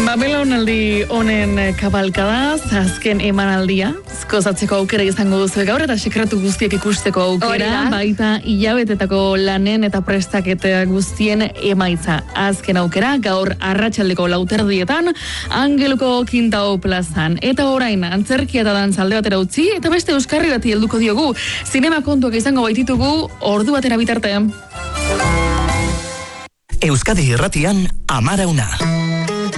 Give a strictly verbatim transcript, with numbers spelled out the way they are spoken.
Belaunaldi honen kabalkadaz, azken emanaldia, gozatzeko aukera izango duzu gaur, eta sekretu guztiak ikusteko aukera, baita hilabetetako lanen eta prestaketa guztien emaitza. Azken aukera, gaur arratsaldeko lauterdietan, Angeluko Kintao plazan. Eta orain, antzerkia eta dantzalde batera utzi, eta beste euskarri bati helduko diogu. Zinema kontuak izango baititugu, ordu batera bitarte. Euskadi Irratian, Amara Una.